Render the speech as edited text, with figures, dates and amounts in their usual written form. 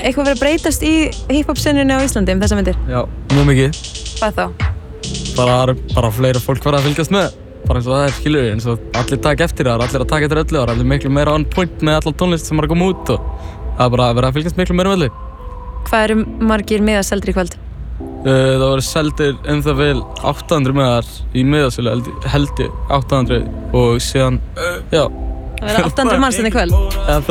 eitthvað verið að breytast í hip-hop scenunni á Íslandi þessar myndir? Já, mjög mikið. Hvað þá? Bara fleira fólk að fylgjast með. Bara eins og það skilur eins og allir taka eftir það, allir að taka eftir öllu, það allir miklu meira on point með alla tónlist sem að koma út og það bara að vera að fylgjast miklu meira með öllu. Hvað eru margir miðar seldir í kvöld? Það voru seldir það vel 800 miðar í miðasölu, held ég 800 og síðan, já. Það verða 800 manns í kvöld? Það